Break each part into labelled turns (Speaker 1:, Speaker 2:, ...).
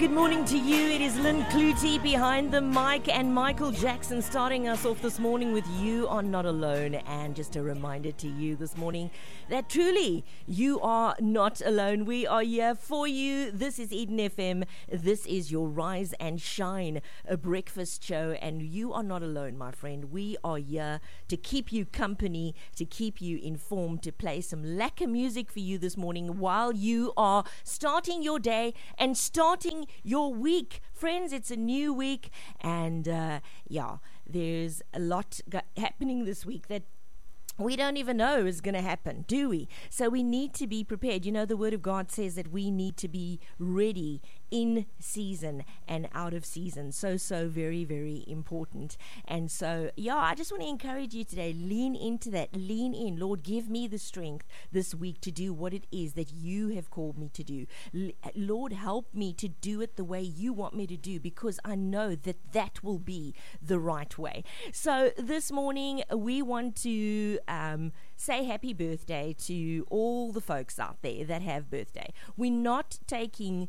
Speaker 1: Good morning to you. It is Lynn Clutie behind the mic and Michael Jackson starting us off this morning with You Are Not Alone. And just a reminder to you this morning that truly you are not alone. We are here for you. This is Eden FM. This is your Rise and Shine, a breakfast show. And you are not alone, my friend. We are here to keep you company, to keep you informed, to play some lekker music for you this morning while you are starting your day and starting your week. Friends, it's a new week, and there's a lot happening this week that we don't even know is going to happen, do we? So we need to be prepared. You know, the Word of God says that we need to be ready in season and out of season. So very, very important. And so, I just want to encourage you today, lean into that, lean in. Lord, give me the strength this week to do what it is that you have called me to do. Lord, help me to do it the way you want me to do, because I know that that will be the right way. So this morning, we want to say happy birthday to all the folks out there that have birthday. We're not taking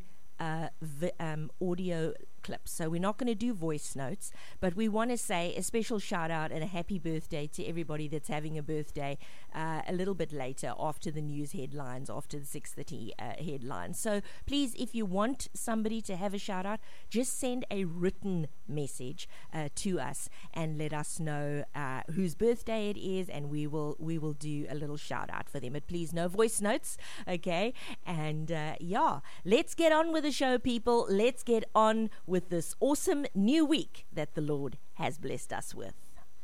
Speaker 1: audio clips, so we're not going to do voice notes, but we want to say a special shout out and a happy birthday to everybody that's having a birthday a little bit later after the news headlines, after the 6:30 headlines. So please, if you want somebody to have a shout out, just send a written message to us and let us know whose birthday it is, and we will do a little shout out for them. But please, no voice notes, okay? And let's get on with the show, people. Let's get on with this awesome new week that the Lord has blessed us with.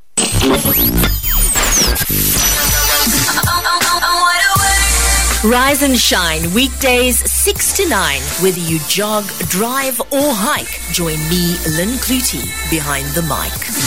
Speaker 1: Rise and Shine, weekdays 6 to 9. Whether you jog, drive, or hike, join me, Lynn Clutie, behind the mic.